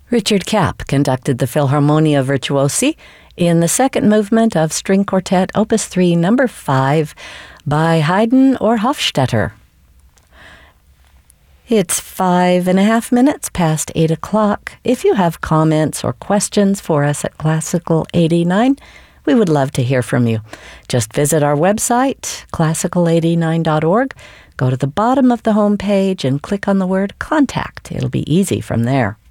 Richard Kapp conducted the Philharmonia Virtuosi in the second movement of String Quartet Opus 3, number 5, by Haydn or Hofstetter. It's 5.5 minutes past 8 o'clock. If you have comments or questions for us at Classical 89, we would love to hear from you. Just visit our website, classical89.org. Go to the bottom of the home page and click on the word Contact. It'll be easy from there.